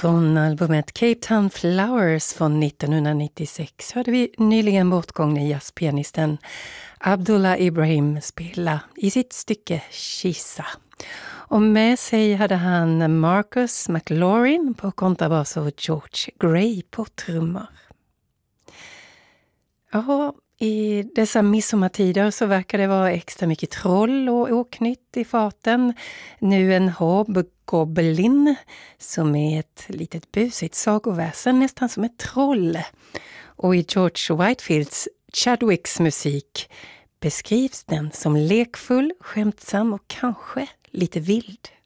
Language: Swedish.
Från albumet Cape Town Flowers från 1996 hörde vi nyligen bortgångne jazzpianisten Abdullah Ibrahim spela i sitt stycke Shisa. Och med sig hade han Marcus McLaurin på kontrabas och George Gray på trummor. Ja, i dessa midsommartider så verkar det vara extra mycket troll och oknytt i farten. Nu en hobgoblin som är ett litet busigt sagoväsen, nästan som ett troll. Och i George Whitefields Chadwicks musik beskrivs den som lekfull, skämtsam och kanske lite vild.